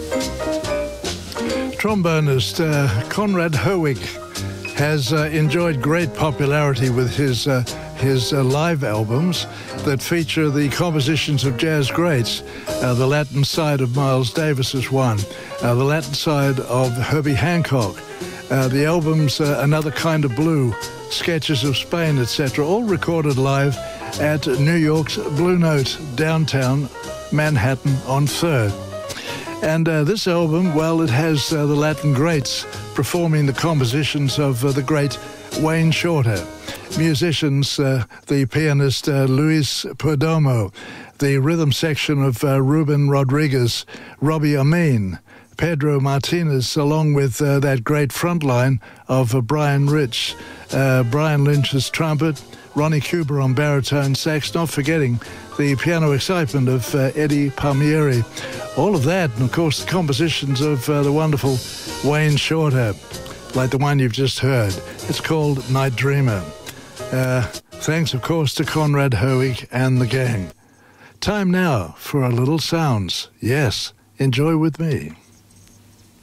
Trombonist Conrad Herwig has enjoyed great popularity with his live albums that feature the compositions of jazz greats. The Latin side of Miles Davis is one, the Latin side of Herbie Hancock, the albums Another Kind of Blue, Sketches of Spain, etc., all recorded live at New York's Blue Note, downtown Manhattan on 3rd. And this album, well, it has the Latin greats performing the compositions of the great Wayne Shorter. Musicians, the pianist Luis Perdomo, the rhythm section of Ruben Rodriguez, Robbie Amin, Pedro Martinez, along with that great front line of Brian Rich, Brian Lynch's trumpet, Ronnie Cuber on baritone sax, not forgetting the piano excitement of Eddie Palmieri. All of that, and of course the compositions of the wonderful Wayne Shorter, like the one you've just heard. It's called Night Dreamer. Thanks, of course, to Conrad Herwig and the gang. Time now for a little sounds. Yes, enjoy with me.